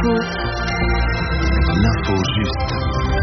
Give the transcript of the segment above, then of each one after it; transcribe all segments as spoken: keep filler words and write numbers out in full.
Info. L'info juste.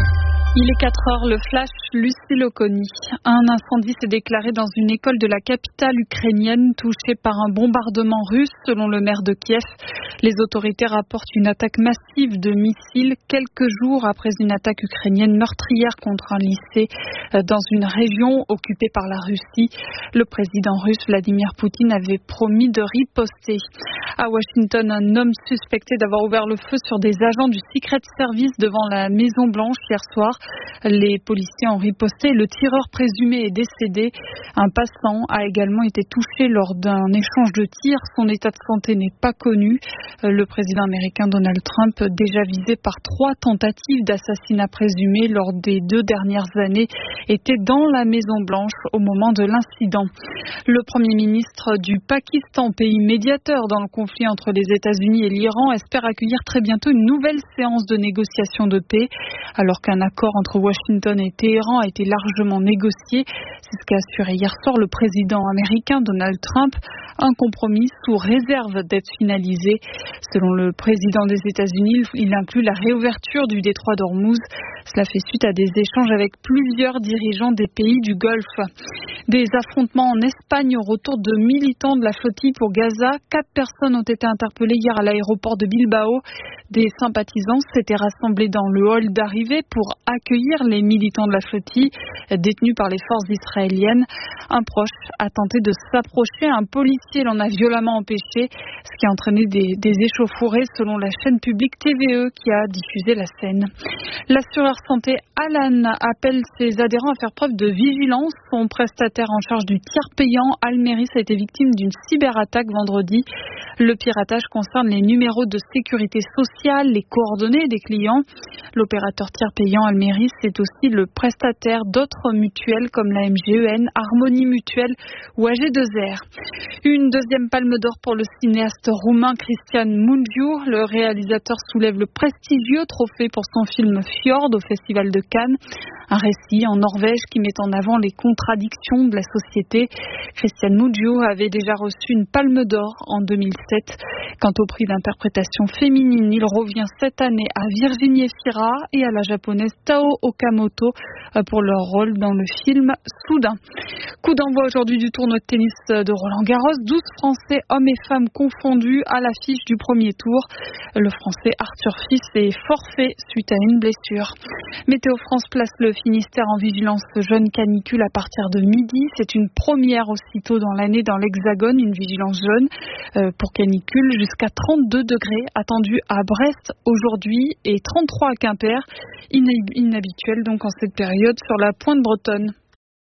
Il est quatre heures, le flash, Lucille Oconi. Un incendie s'est déclaré dans une école de la capitale ukrainienne touchée par un bombardement russe, selon le maire de Kiev. Les autorités rapportent une attaque massive de missiles quelques jours après une attaque ukrainienne meurtrière contre un lycée dans une région occupée par la Russie. Le président russe Vladimir Poutine avait promis de riposter. À Washington, un homme suspecté d'avoir ouvert le feu sur des agents du Secret Service devant la Maison Blanche hier soir. Les policiers ont riposté. Le tireur présumé est décédé. Un passant a également été touché lors d'un échange de tirs. Son état de santé n'est pas connu. Le président américain Donald Trump, déjà visé par trois tentatives d'assassinat présumées lors des deux dernières années, était dans la Maison Blanche au moment de l'incident. Le premier ministre du Pakistan, pays médiateur dans le conflit entre les États-Unis et l'Iran, espère accueillir très bientôt une nouvelle séance de négociation de paix, alors qu'un accord entre Washington et Téhéran a été largement négocié. C'est ce qu'a assuré hier soir le président américain Donald Trump. Un compromis sous réserve d'être finalisé. Selon le président des États-Unis, il inclut la réouverture du détroit d'Ormuz. Cela fait suite à des échanges avec plusieurs dirigeants des pays du Golfe. Des affrontements en Espagne au retour de militants de la flottille pour Gaza. Quatre personnes ont été interpellées hier à l'aéroport de Bilbao. Des sympathisants s'étaient rassemblés dans le hall d'arrivée pour accueillir les militants de la flottille détenus par les forces israéliennes. Un proche a tenté de s'approcher. Un policier l'en a violemment empêché, ce qui a entraîné des, des échauffourées selon la chaîne publique T V E qui a diffusé la scène. L'assureur santé Alan appelle ses adhérents à faire preuve de vigilance. Son prestataire en charge du tiers payant, Almeris, a été victime d'une cyberattaque vendredi. Le piratage concerne les numéros de sécurité sociale, les coordonnées des clients. L'opérateur tiers payant Almeris est aussi le prestataire d'autres mutuelles comme la M G E N, Harmonie Mutuelle ou A G deux R. Une deuxième palme d'or pour le cinéaste roumain Cristian Mungiu. Le réalisateur soulève le prestigieux trophée pour son film Fjord au Festival de Cannes. Un récit en Norvège qui met en avant les contradictions de la société. Cristian Mungiu avait déjà reçu une palme d'or en deux mille sept. Quant au prix d'interprétation féminine, il revient cette année à Virginie Efira et à la japonaise Tao Okamoto pour leur rôle dans le film Soudain. Coup d'envoi aujourd'hui du tournoi de tennis de Roland-Garros. douze Français, hommes et femmes confondus, à l'affiche du premier tour. Le Français Arthur Fils est forfait suite à une blessure. Météo France place le Finistère en vigilance jaune canicule à partir de midi. C'est une première aussitôt dans l'année dans l'Hexagone, une vigilance jaune euh, pour canicule jusqu'à trente-deux degrés attendus à Brest aujourd'hui et trente-trois à Quimper. Inhab- inhabituel donc en cette période sur la pointe bretonne.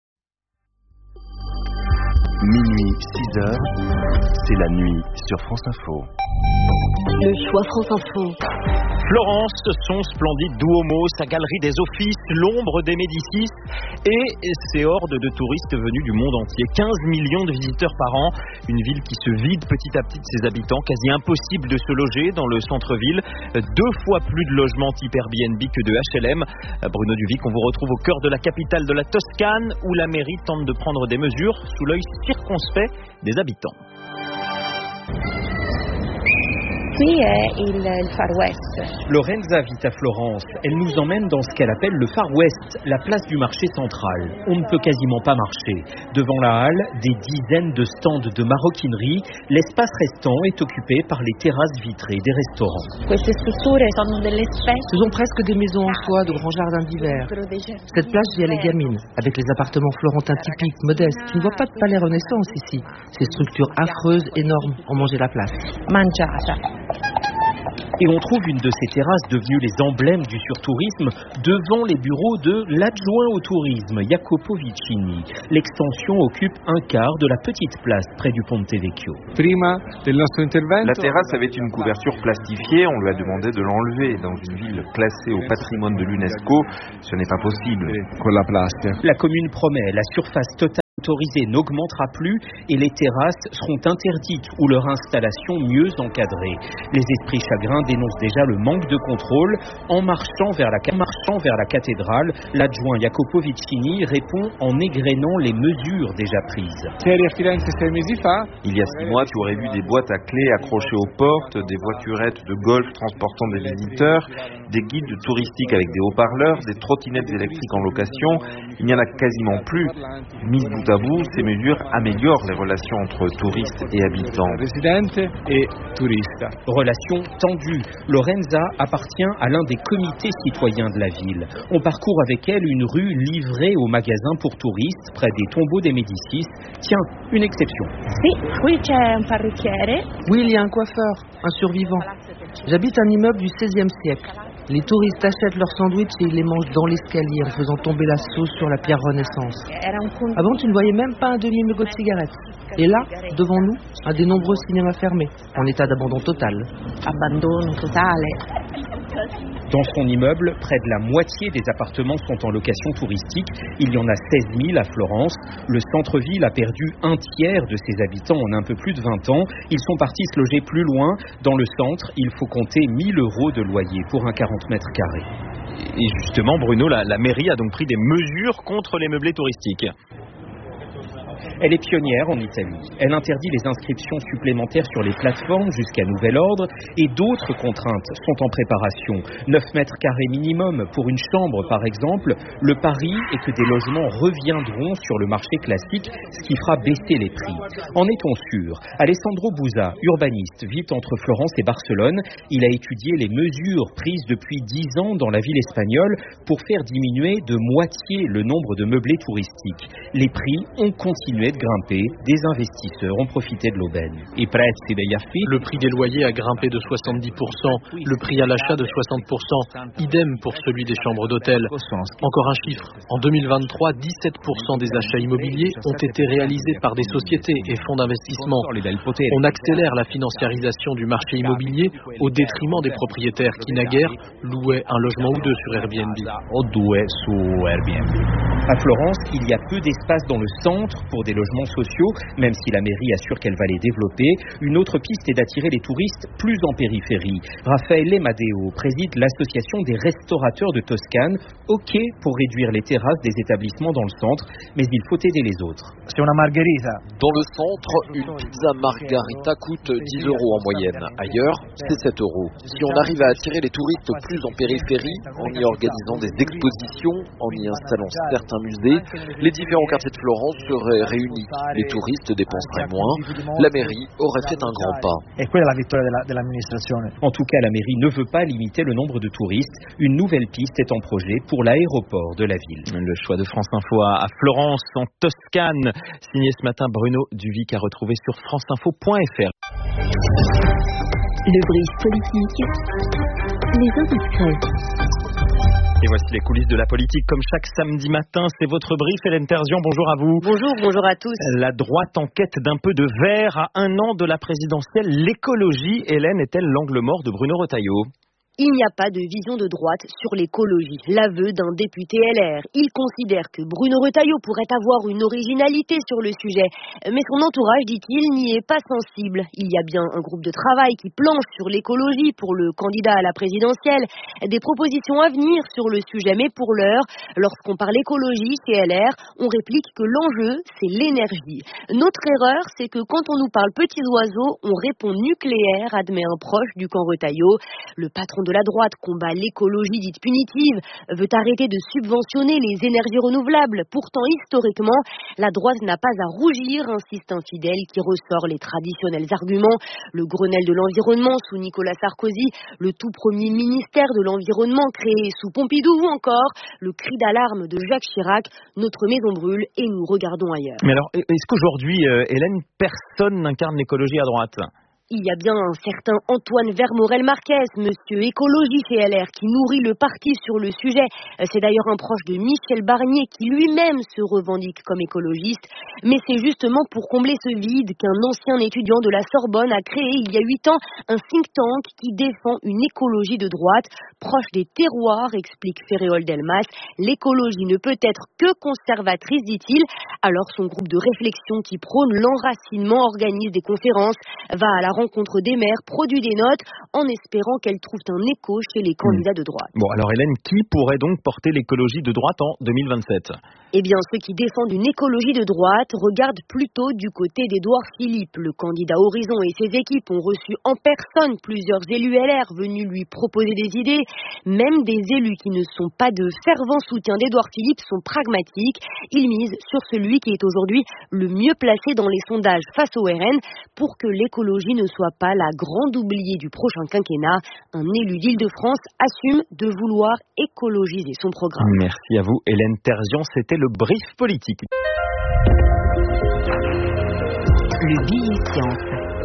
Minuit, six heures, c'est la nuit sur France Info. Le choix France Info. Florence, son splendide Duomo, sa galerie des offices, l'ombre des Médicis et ses hordes de touristes venus du monde entier. quinze millions de visiteurs par an, une ville qui se vide petit à petit de ses habitants, quasi impossible de se loger dans le centre-ville, deux fois plus de logements type Airbnb que de H L M. Bruno Duvic, on vous retrouve au cœur de la capitale de la Toscane où la mairie tente de prendre des mesures sous l'œil circonspect des habitants. Qui est il, il Far West. Lorenza vit à Florence. Elle nous emmène dans ce qu'elle appelle le Far West, la place du marché central. On ne peut quasiment pas marcher. Devant la halle, des dizaines de stands de maroquinerie. L'espace restant est occupé par les terrasses vitrées des restaurants. Queste strutture sono delle specie. Ce sont presque des maisons en soie de grands jardins d'hiver. Cette place vit à les gamines, avec les appartements florentins typiques, modestes, qui ne voient pas de palais Renaissance ici. Ces structures affreuses, énormes, ont mangé la place. Mangiata. Et on trouve une de ces terrasses devenues les emblèmes du surtourisme devant les bureaux de l'adjoint au tourisme, Jacopo Vicini. L'extension occupe un quart de la petite place près du Ponte Vecchio. La terrasse avait une couverture plastifiée, on lui a demandé de l'enlever. Dans une ville classée au patrimoine de l'UNESCO, ce n'est pas possible. La commune promet la surface totale autorisée n'augmentera plus et les terrasses seront interdites ou leur installation mieux encadrée. Les esprits chagrins dénoncent déjà le manque de contrôle. En marchant vers la, marchant vers la cathédrale, l'adjoint Jacopo Vicini répond en égrénant les mesures déjà prises. Il y a six mois, tu aurais vu des boîtes à clés accrochées aux portes, des voiturettes de golf transportant des visiteurs, des guides touristiques avec des haut-parleurs, des trottinettes électriques en location. Il n'y en a quasiment plus. Mis bout à bout, ces mesures améliorent les relations entre touristes et habitants. Relations tendues. Lorenza appartient à l'un des comités citoyens de la ville. On parcourt avec elle une rue livrée aux magasins pour touristes près des tombeaux des Médicis. Tiens, une exception. Oui, il y a un coiffeur, un survivant. J'habite un immeuble du seizième siècle. Les touristes achètent leurs sandwichs et ils les mangent dans l'escalier en faisant tomber la sauce sur la pierre Renaissance. Avant, tu ne voyais même pas un demi-mégot de cigarette. Et là, devant nous, un des nombreux cinémas fermés, en état d'abandon total. Abandon totale. Dans son immeuble, près de la moitié des appartements sont en location touristique. Il y en a seize mille à Florence. Le centre-ville a perdu un tiers de ses habitants en un peu plus de vingt ans. Ils sont partis se loger plus loin. Dans le centre, il faut compter mille euros de loyer pour un quarante mètres carrés. Et justement, Bruno, la, la mairie a donc pris des mesures contre les meublés touristiques. Elle est pionnière en Italie. Elle interdit les inscriptions supplémentaires sur les plateformes jusqu'à nouvel ordre et d'autres contraintes sont en préparation. neuf mètres carrés minimum pour une chambre par exemple. Le pari est que des logements reviendront sur le marché classique, ce qui fera baisser les prix. En est-on sûr? Alessandro Busa, urbaniste, vit entre Florence et Barcelone. Il a étudié les mesures prises depuis dix ans dans la ville espagnole pour faire diminuer de moitié le nombre de meublés touristiques. Les prix ont continué de grimper, des investisseurs ont profité de l'aubaine. Le prix des loyers a grimpé de soixante-dix pour cent, le prix à l'achat de soixante pour cent, idem pour celui des chambres d'hôtel. Encore un chiffre, en deux mille vingt-trois, dix-sept pour cent des achats immobiliers ont été réalisés par des sociétés et fonds d'investissement. On accélère la financiarisation du marché immobilier au détriment des propriétaires qui naguère louaient un logement ou deux sur Airbnb. À Florence, il y a peu d'espace dans le centre pour des logements sociaux, même si la mairie assure qu'elle va les développer. Une autre piste est d'attirer les touristes plus en périphérie. Raffaele Madeo préside l'association des restaurateurs de Toscane. OK pour réduire les terrasses des établissements dans le centre, mais il faut aider les autres. Dans le centre, une pizza margarita coûte dix euros en moyenne. Ailleurs, c'est sept euros. Si on arrive à attirer les touristes plus en périphérie, en y organisant des expositions, en y installant certains musées, les différents quartiers de Florence seraient réunis. Les touristes dépenseraient moins. La mairie aurait fait un grand pas. En tout cas, la mairie ne veut pas limiter le nombre de touristes. Une nouvelle piste est en projet pour l'aéroport de la ville. Le choix de France Info à Florence, en Toscane. Signé ce matin Bruno Duvic, à retrouver sur franceinfo point f r. Le brief politique, les indiscrets. Et voici les coulisses de la politique comme chaque samedi matin. C'est votre brief, Hélène Terzian. Bonjour à vous. Bonjour, bonjour à tous. La droite en quête d'un peu de vert à un an de la présidentielle. L'écologie, Hélène, est-elle l'angle mort de Bruno Retailleau? Il n'y a pas de vision de droite sur l'écologie. L'aveu d'un député L R. Il considère que Bruno Retailleau pourrait avoir une originalité sur le sujet. Mais son entourage, dit-il, n'y est pas sensible. Il y a bien un groupe de travail qui planche sur l'écologie pour le candidat à la présidentielle. Des propositions à venir sur le sujet. Mais pour l'heure, lorsqu'on parle écologie chez L R, on réplique que l'enjeu, c'est l'énergie. Notre erreur, c'est que quand on nous parle petits oiseaux, on répond nucléaire, admet un proche du camp Retailleau. Le patron de la droite combat l'écologie dite punitive, veut arrêter de subventionner les énergies renouvelables. Pourtant, historiquement, la droite n'a pas à rougir, insiste un fidèle qui ressort les traditionnels arguments. Le Grenelle de l'environnement sous Nicolas Sarkozy, le tout premier ministère de l'environnement créé sous Pompidou ou encore le cri d'alarme de Jacques Chirac, notre maison brûle et nous regardons ailleurs. Mais alors, est-ce qu'aujourd'hui, euh, Hélène, personne n'incarne l'écologie à droite ? Il y a bien un certain Antoine Vermorel-Marquez, monsieur écologie chez L R, qui nourrit le parti sur le sujet. C'est d'ailleurs un proche de Michel Barnier qui lui-même se revendique comme écologiste. Mais c'est justement pour combler ce vide qu'un ancien étudiant de la Sorbonne a créé il y a huit ans un think tank qui défend une écologie de droite, proche des terroirs, explique Ferréol Delmas. L'écologie ne peut être que conservatrice, dit-il. Alors son groupe de réflexion qui prône l'enracinement organise des conférences, va à la rencontre des maires, produit des notes, en espérant qu'elles trouvent un écho chez les candidats de droite. Bon, alors Hélène, qui pourrait donc porter l'écologie de droite en deux mille vingt-sept ? Eh bien, ceux qui défendent une écologie de droite regardent plutôt du côté d'Édouard Philippe. Le candidat Horizon et ses équipes ont reçu en personne plusieurs élus L R venus lui proposer des idées. Même des élus qui ne sont pas de fervents soutiens d'Édouard Philippe sont pragmatiques. Ils misent sur celui qui est aujourd'hui le mieux placé dans les sondages face au R N pour que l'écologie ne soit pas la grande oubliée du prochain quinquennat. Un élu d'Île-de-France assume de vouloir écologiser son programme. Merci à vous Hélène Terzian, c'était le brief politique. Le billet science.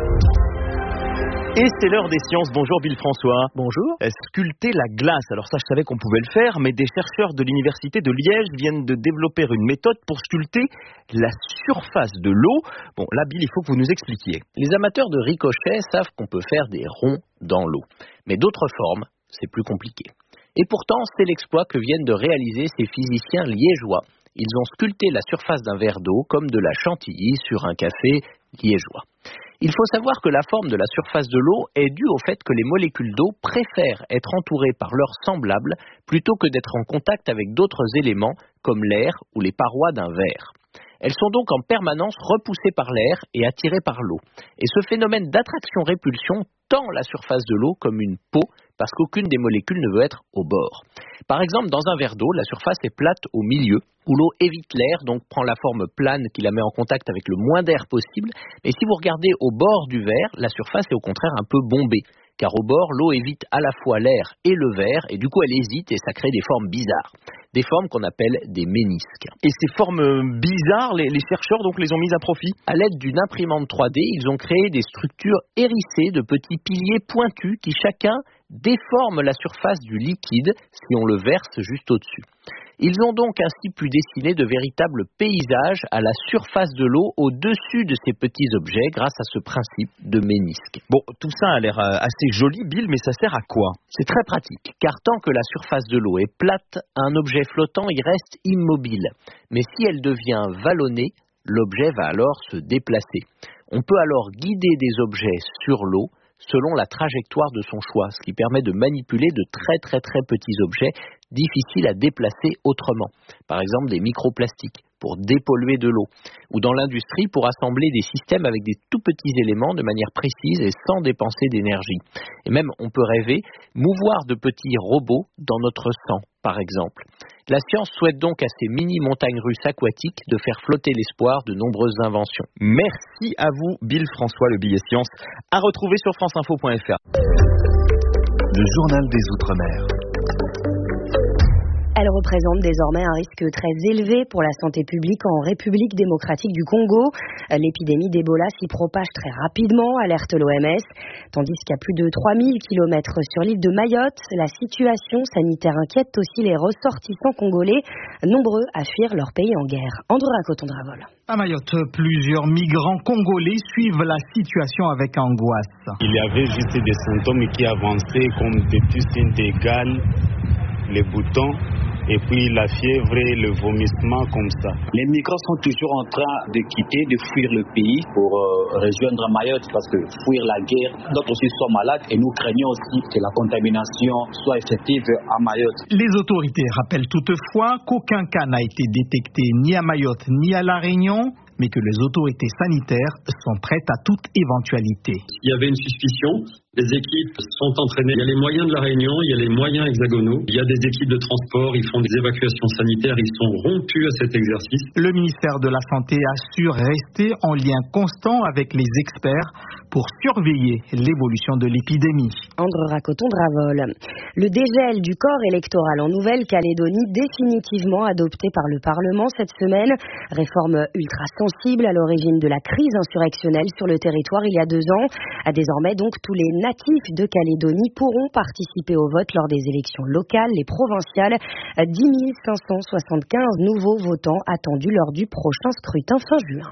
Et c'est l'heure des sciences. Bonjour Bill François. Bonjour. Sculpter la glace. Alors ça, je savais qu'on pouvait le faire, mais des chercheurs de l'université de Liège viennent de développer une méthode pour sculpter la surface de l'eau. Bon, là, Bill, il faut que vous nous expliquiez. Les amateurs de ricochet savent qu'on peut faire des ronds dans l'eau. Mais d'autres formes, c'est plus compliqué. Et pourtant, c'est l'exploit que viennent de réaliser ces physiciens liégeois. Ils ont sculpté la surface d'un verre d'eau comme de la chantilly sur un café liégeois. Il faut savoir que la forme de la surface de l'eau est due au fait que les molécules d'eau préfèrent être entourées par leurs semblables plutôt que d'être en contact avec d'autres éléments comme l'air ou les parois d'un verre. Elles sont donc en permanence repoussées par l'air et attirées par l'eau. Et ce phénomène d'attraction-répulsion tend la surface de l'eau comme une peau parce qu'aucune des molécules ne veut être au bord. Par exemple, dans un verre d'eau, la surface est plate au milieu, où l'eau évite l'air, donc prend la forme plane qui la met en contact avec le moins d'air possible. Et si vous regardez au bord du verre, la surface est au contraire un peu bombée, car au bord, l'eau évite à la fois l'air et le verre, et du coup elle hésite et ça crée des formes bizarres. Des formes qu'on appelle des ménisques. Et ces formes bizarres, les, les chercheurs donc les ont mises à profit ? À l'aide d'une imprimante trois D, ils ont créé des structures hérissées de petits piliers pointus qui chacun déforment la surface du liquide si on le verse juste au-dessus. Ils ont donc ainsi pu dessiner de véritables paysages à la surface de l'eau au-dessus de ces petits objets grâce à ce principe de ménisque. Bon, tout ça a l'air assez joli, Bill, mais ça sert à quoi ? C'est très pratique, car tant que la surface de l'eau est plate, un objet flottant y reste immobile. Mais si elle devient vallonnée, l'objet va alors se déplacer. On peut alors guider des objets sur l'eau selon la trajectoire de son choix, ce qui permet de manipuler de très très très petits objets difficiles à déplacer autrement. Par exemple des microplastiques pour dépolluer de l'eau, ou dans l'industrie pour assembler des systèmes avec des tout petits éléments de manière précise et sans dépenser d'énergie. Et même on peut rêver mouvoir de petits robots dans notre sang, par exemple. La science souhaite donc à ces mini-montagnes russes aquatiques de faire flotter l'espoir de nombreuses inventions. Merci à vous, Bill François, le billet science, à retrouver sur france info point f r. Le journal des Outre-mer. Elle représente désormais un risque très élevé pour la santé publique en République démocratique du Congo. L'épidémie d'Ebola s'y propage très rapidement, alerte l'O M S. Tandis qu'à plus de trois mille kilomètres sur l'île de Mayotte, la situation sanitaire inquiète aussi les ressortissants congolais, nombreux à fuir leur pays en guerre. Andrea Cotondravol. À Mayotte, plusieurs migrants congolais suivent la situation avec angoisse. Il y avait juste des symptômes qui avançaient comme des pustines, des gales, les boutons. Et puis la fièvre et le vomissement comme ça. Les migrants sont toujours en train de quitter, de fuir le pays pour euh, rejoindre Mayotte parce que fuir la guerre, d'autres aussi sont malades et nous craignons aussi que la contamination soit effective à Mayotte. Les autorités rappellent toutefois qu'aucun cas n'a été détecté ni à Mayotte ni à La Réunion, mais que les autorités sanitaires sont prêtes à toute éventualité. Il y avait une suspicion Les équipes sont entraînées. Il y a les moyens de la Réunion, il y a les moyens hexagonaux. Il y a des équipes de transport, ils font des évacuations sanitaires, ils sont rompus à cet exercice. Le ministère de la Santé assure rester en lien constant avec les experts pour surveiller l'évolution de l'épidémie. André Racoton-Dravol. Le dégel du corps électoral en Nouvelle-Calédonie définitivement adopté par le Parlement cette semaine. Réforme ultra sensible à l'origine de la crise insurrectionnelle sur le territoire il y a deux ans. Désormais donc tous les natifs de Calédonie pourront participer au vote lors des élections locales et provinciales. dix mille cinq cent soixante-quinze nouveaux votants attendus lors du prochain scrutin fin juin.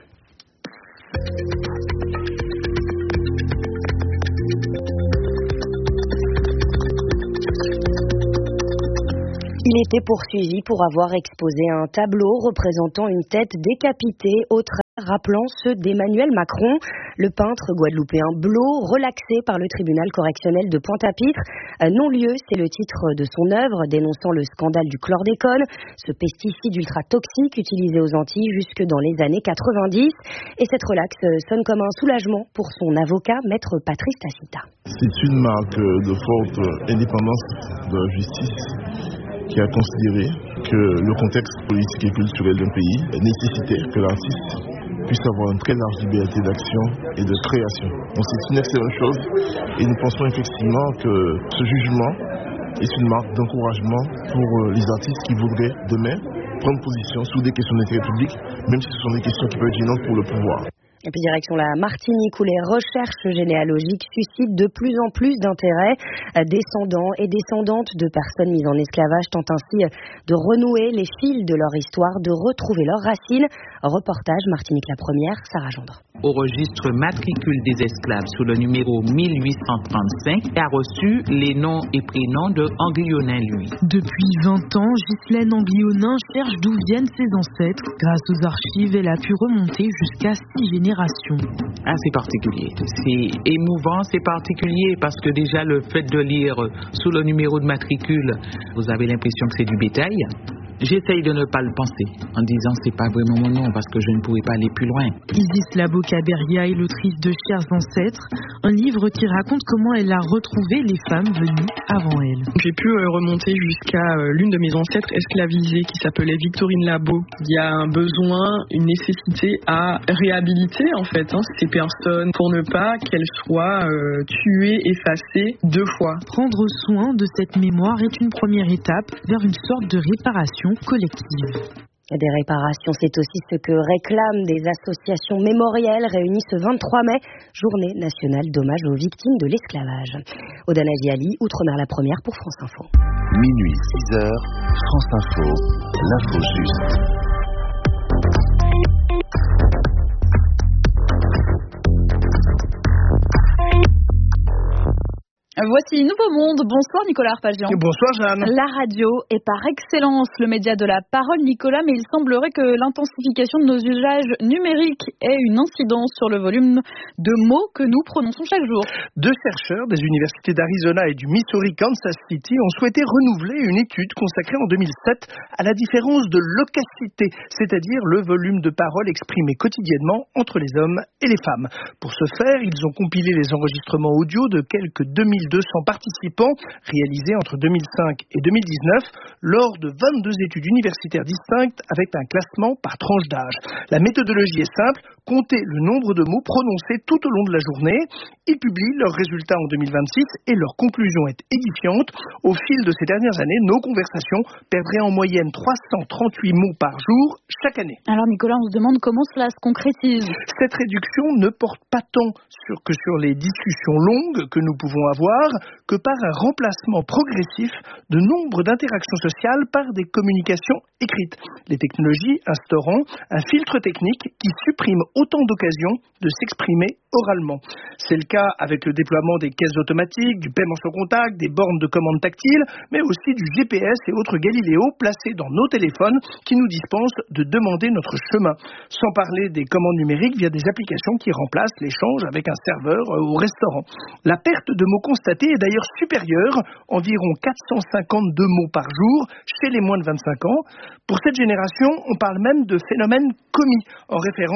Il était poursuivi pour avoir exposé un tableau représentant une tête décapitée au trait rappelant ceux d'Emmanuel Macron. Le peintre guadeloupéen Blot, relaxé par le tribunal correctionnel de Pointe-à-Pitre. Non-lieu, c'est le titre de son œuvre, dénonçant le scandale du chlordécone, ce pesticide ultra toxique utilisé aux Antilles jusque dans les années quatre-vingt-dix. Et cette relaxe sonne comme un soulagement pour son avocat, maître Patrice Tacita. C'est une marque de forte indépendance de la justice qui a considéré que le contexte politique et culturel d'un pays nécessitait que l'artiste puisse avoir une très large liberté d'action et de création. Donc c'est une excellente chose et nous pensons effectivement que ce jugement est une marque d'encouragement pour les artistes qui voudraient demain prendre position sur des questions d'intérêt public, même si ce sont des questions qui peuvent être gênantes pour le pouvoir. Et puis direction la Martinique où les recherches généalogiques suscitent de plus en plus d'intérêt. Descendants et descendantes de personnes mises en esclavage tentent ainsi de renouer les fils de leur histoire, de retrouver leurs racines. Reportage Martinique la première, Sarah Gendre. Au registre matricule des esclaves sous le numéro mille huit cent trente-cinq a reçu les noms et prénoms de Anguillonin, lui. Depuis vingt ans, Ghislaine Anguillonin cherche d'où viennent ses ancêtres. Grâce aux archives, elle a pu remonter jusqu'à six générations. Ah, c'est particulier. C'est émouvant, c'est particulier parce que déjà le fait de lire sous le numéro de matricule, vous avez l'impression que c'est du bétail. J'essaye de ne pas le penser en disant c'est pas vraiment mon nom parce que je ne pouvais pas aller plus loin. Isis Laboca-Beria est l'autrice de Chers ancêtres, un livre qui raconte comment elle a retrouvé les femmes venues avant elle. J'ai pu euh, remonter jusqu'à euh, l'une de mes ancêtres esclavisées qui s'appelait Victorine Labo. Il y a un besoin, une nécessité à réhabiliter en fait hein, ces personnes pour ne pas qu'elles soient euh, tuées, effacées deux fois. Prendre soin de cette mémoire est une première étape vers une sorte de réparation collective. Des réparations, c'est aussi ce que réclament des associations mémorielles réunies ce vingt-trois mai, journée nationale d'hommage aux victimes de l'esclavage. Oda Nagiali, Outre-mer la première pour France Info. Minuit six heures, France Info, l'info juste. Voici Nouveau Monde. Bonsoir Nicolas Arpagian. Bonsoir Jeanne. La radio est par excellence le média de la parole, Nicolas, mais il semblerait que l'intensification de nos usages numériques ait une incidence sur le volume de mots que nous prononçons chaque jour. Deux chercheurs des universités d'Arizona et du Missouri Kansas City ont souhaité renouveler une étude consacrée en deux mille sept à la différence de loquacité, c'est-à-dire le volume de parole exprimé quotidiennement entre les hommes et les femmes. Pour ce faire, ils ont compilé les enregistrements audio de quelques deux mille deux cents participants réalisés entre deux mille cinq et deux mille dix-neuf lors de vingt-deux études universitaires distinctes avec un classement par tranche d'âge. La méthodologie est simple, compter le nombre de mots prononcés tout au long de la journée. Ils publient leurs résultats en deux mille vingt-six et leur conclusion est édifiante. Au fil de ces dernières années, nos conversations perdraient en moyenne trois cent trente-huit mots par jour chaque année. Alors Nicolas, on se demande comment cela se concrétise. Cette réduction ne porte pas tant sur, que sur les discussions longues que nous pouvons avoir que par un remplacement progressif de nombre d'interactions sociales par des communications écrites. Les technologies instaurant un filtre technique qui supprime autant d'occasions de s'exprimer oralement. C'est le cas avec le déploiement des caisses automatiques, du paiement sans contact, des bornes de commande tactiles, mais aussi du G P S et autres Galiléo placés dans nos téléphones qui nous dispensent de demander notre chemin. Sans parler des commandes numériques via des applications qui remplacent l'échange avec un serveur au restaurant. La perte de mots constatée est d'ailleurs supérieure, environ quatre cent cinquante-deux mots par jour chez les moins de vingt-cinq ans. Pour cette génération, on parle même de phénomène commis, en référence à une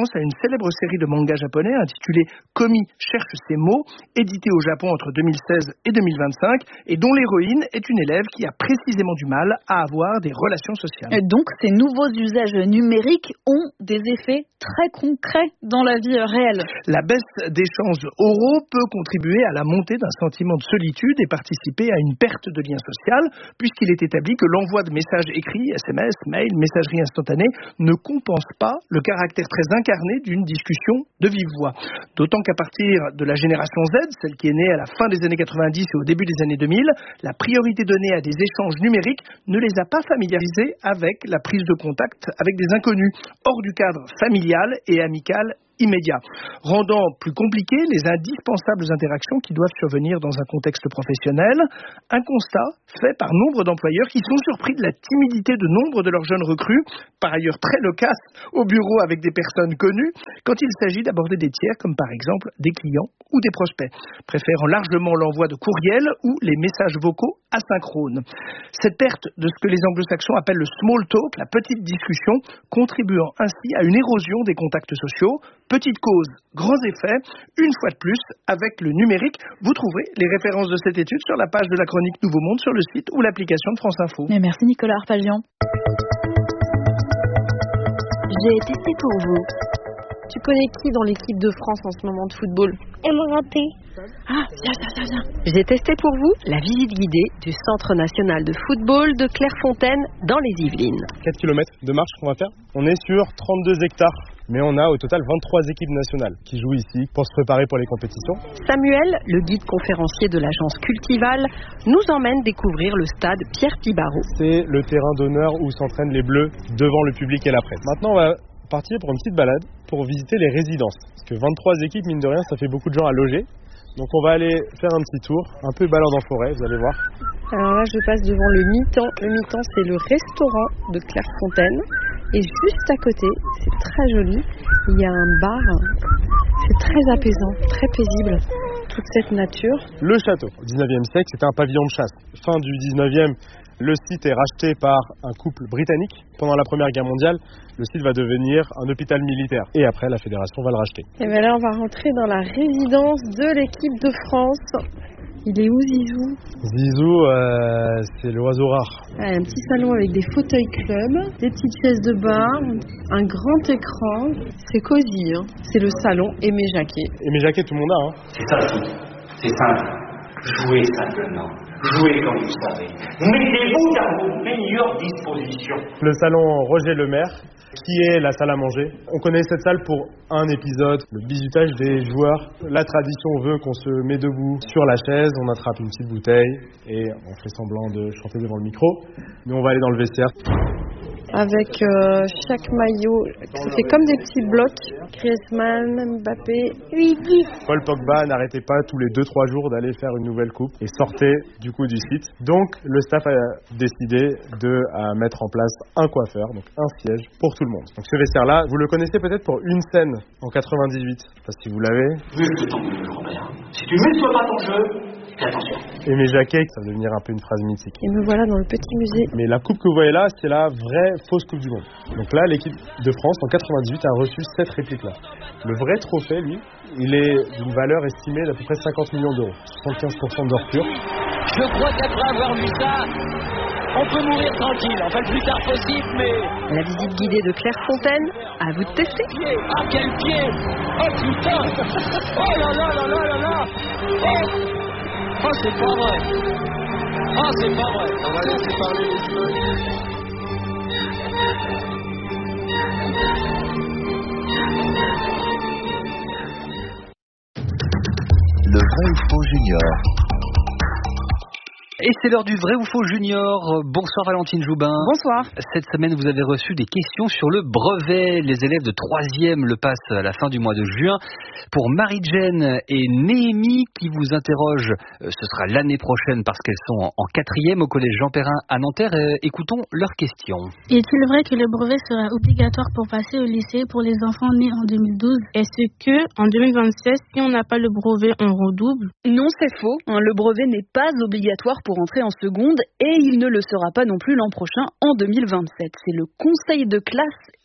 célèbre série de manga japonais intitulée Komi cherche ses mots, éditée au Japon entre deux mille seize et deux mille vingt-cinq, et dont l'héroïne est une élève qui a précisément du mal à avoir des relations sociales. Et donc, ces nouveaux usages numériques ont des effets très concrets dans la vie réelle. La baisse d'échanges oraux peut contribuer à la montée d'un sentiment de solitude et participer à une perte de lien social, puisqu'il est établi que l'envoi de messages écrits, S M S, mail, messagerie instantanée, ne compense pas le caractère très incarné d'une discussion de vive voix. D'autant qu'à partir de la génération Z, celle qui est née à la fin des années quatre-vingt-dix et au début des années deux mille, la priorité donnée à des échanges numériques ne les a pas familiarisés avec la prise de contact avec des inconnus, hors du cadre familial et amical immédiat, rendant plus compliquées les indispensables interactions qui doivent survenir dans un contexte professionnel. Un constat fait par nombre d'employeurs qui sont surpris de la timidité de nombre de leurs jeunes recrues, par ailleurs très loquaces au bureau avec des personnes connues, quand il s'agit d'aborder des tiers comme par exemple des clients ou des prospects, préférant largement l'envoi de courriels ou les messages vocaux asynchrones. Cette perte de ce que les anglo-saxons appellent le small talk, la petite discussion, contribuant ainsi à une érosion des contacts sociaux. Petite cause, grands effets, une fois de plus, avec le numérique. Vous trouverez les références de cette étude sur la page de la chronique Nouveau Monde sur le site ou l'application de France Info. Et merci Nicolas Arpagian. J'ai testé pour vous. Tu connais qui dans l'équipe de France en ce moment de football? Mbappé. Ah, viens, viens, viens, viens. J'ai testé pour vous la visite guidée du Centre national de football de Clairefontaine dans les Yvelines. quatre kilomètres de marche qu'on va faire. On est sur trente-deux hectares, mais on a au total vingt-trois équipes nationales qui jouent ici pour se préparer pour les compétitions. Samuel, le guide conférencier de l'agence Cultival, nous emmène découvrir le stade Pierre Pibarot. C'est le terrain d'honneur où s'entraînent les Bleus devant le public et la presse. Maintenant, on va partir pour une petite balade pour visiter les résidences. Parce que vingt-trois équipes, mine de rien, ça fait beaucoup de gens à loger. Donc on va aller faire un petit tour, un peu balade en forêt, vous allez voir. Alors là, je passe devant le Mi-temps. Le Mi-temps, c'est le restaurant de Clairefontaine. Et juste à côté, c'est très joli, il y a un bar. C'est très apaisant, très paisible, toute cette nature. Le château, au dix-neuvième siècle, c'était un pavillon de chasse. Fin du dix-neuvième, le site est racheté par un couple britannique. Pendant la Première Guerre mondiale, le site va devenir un hôpital militaire. Et après, la fédération va le racheter. Et bien là, on va rentrer dans la résidence de l'équipe de France. Il est où, Zizou? Zizou, euh, c'est l'oiseau rare. Ah, un petit salon avec des fauteuils club, des petites chaises de bar, un grand écran. C'est cosy, hein. C'est le salon Aimé Jacquet. Aimé Jacquet, tout le monde a, hein. C'est ça, tout. C'est simple. Jouez simplement. Jouez comme vous savez. Mettez-vous dans vos meilleures dispositions. Le salon Roger Lemaire, qui est la salle à manger. On connaît cette salle pour un épisode, le bizutage des joueurs. La tradition veut qu'on se met debout sur la chaise, on attrape une petite bouteille et on fait semblant de chanter devant le micro. Mais on va aller dans le vestiaire. Avec euh, chaque maillot, ça fait comme des petits blocs. Griezmann, Mbappé, oui, oui. Paul Pogba n'arrêtait pas tous les deux trois jours d'aller faire une nouvelle coupe et sortait du coup du site. Donc le staff a décidé de à mettre en place un coiffeur, donc un siège pour tout le monde. Donc ce vestiaire-là, vous le connaissez peut-être pour une scène en quatre-vingt-dix-huit. Je sais pas si vous l'avez. Muscle ton jeu, Robert. Si tu muscles pas ton jeu, fais attention. Aimé Jacquet, ça va devenir un peu une phrase mythique. Et me voilà dans le petit musée. Mais la coupe que vous voyez là, c'est la vraie fausse Coupe du Monde. Donc là, l'équipe de France, en quatre-vingt-dix-huit, a reçu cette réplique-là. Le vrai trophée, lui, il est d'une valeur estimée d'à peu près cinquante millions d'euros. soixante-quinze pour cent d'or pur. Je crois qu'après avoir vu ça, on peut mourir tranquille. Enfin, le plus tard possible, mais... La visite guidée de Clairefontaine, à vous de tester. Ah, quel pied! Oh, putain! Oh là là là là là là! Oh! Oh, c'est pas vrai! Oh, c'est pas vrai! On va laisser parler les choses. Le vrai ou faux junior. Et c'est l'heure du vrai ou faux junior. Bonsoir Valentine Joubin. Bonsoir. Cette semaine, vous avez reçu des questions sur le brevet. Les élèves de troisième le passent à la fin du mois de juin. Pour Marie-Jane et Néhémie qui vous interrogent, ce sera l'année prochaine parce qu'elles sont en quatrième au collège Jean Perrin à Nanterre. Écoutons leurs questions. Est-il vrai que le brevet sera obligatoire pour passer au lycée pour les enfants nés en deux mille douze? Est-ce que en deux mille vingt-seize, si on n'a pas le brevet, on redouble? Non, c'est faux. Le brevet n'est pas obligatoire pour entrer en seconde et il ne le sera pas non plus l'an prochain en deux mille vingt-sept. C'est le conseil de classe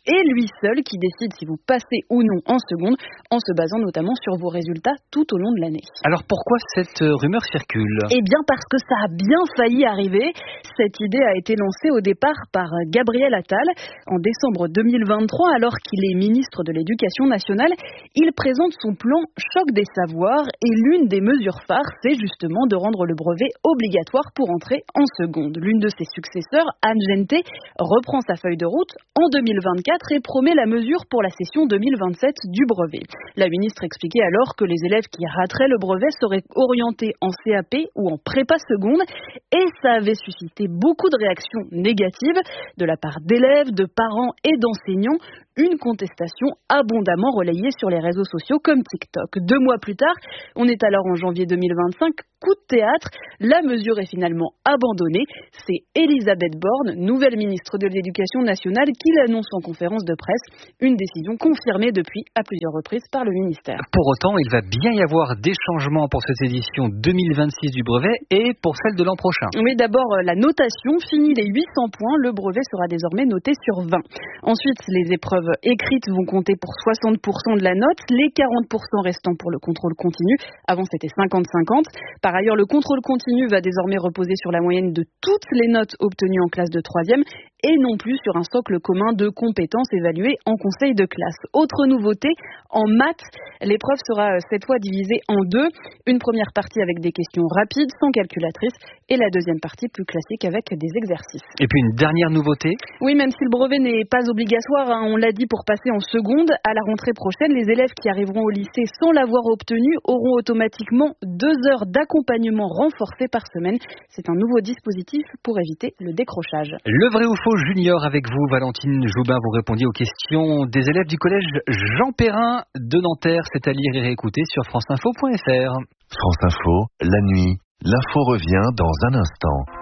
et lui seul qui décide si vous passez ou non en seconde, en se basant notamment sur vos résultats tout au long de l'année. Alors pourquoi cette rumeur circule ? Eh bien parce que ça a bien failli arriver. Cette idée a été lancée au départ par Gabriel Attal. En décembre deux mille vingt-trois, alors qu'il est ministre de l'Éducation nationale, il présente son plan Choc des savoirs et l'une des mesures phares, c'est justement de rendre le brevet obligatoire pour entrer en seconde. L'une de ses successeurs, Anne Genté, reprend sa feuille de route en deux mille vingt-quatre et promet la mesure pour la session deux mille vingt-sept du brevet. La ministre expliquait alors que les élèves qui rateraient le brevet seraient orientés en C A P ou en prépa seconde et ça avait suscité beaucoup de réactions négatives de la part d'élèves, de parents et d'enseignants. Une contestation abondamment relayée sur les réseaux sociaux comme TikTok. Deux mois plus tard, on est alors en janvier deux mille vingt-cinq, coup de théâtre, la mesure est finalement abandonnée. C'est Elisabeth Borne, nouvelle ministre de l'Éducation nationale, qui l'annonce en conférence de presse. Une décision confirmée depuis à plusieurs reprises par le ministère. Pour autant, il va bien y avoir des changements pour cette édition deux mille vingt-six du brevet et pour celle de l'an prochain. Oui, d'abord la notation, fini les huit cents points, le brevet sera désormais noté sur vingt. Ensuite, les épreuves écrites vont compter pour soixante pour cent de la note, les quarante pour cent restants pour le contrôle continu. Avant, c'était cinquante cinquante. Par ailleurs, le contrôle continu va désormais reposer sur la moyenne de toutes les notes obtenues en classe de troisième et non plus sur un socle commun de compétences évaluées en conseil de classe. Autre nouveauté, en maths, l'épreuve sera cette fois divisée en deux. Une première partie avec des questions rapides, sans calculatrice, et la deuxième partie plus classique avec des exercices. Et puis une dernière nouveauté. Oui, même si le brevet n'est pas obligatoire, hein, on l'a dit, pour passer en seconde, à la rentrée prochaine, les élèves qui arriveront au lycée sans l'avoir obtenu auront automatiquement deux heures d'accompagnement renforcé par semaine. C'est un nouveau dispositif pour éviter le décrochage. Le vrai ou faux junior avec vous, Valentine Joubin, vous répondiez aux questions des élèves du collège Jean Perrin de Nanterre. C'est à lire et réécouter sur franceinfo point f r. France Info, la nuit, l'info revient dans un instant.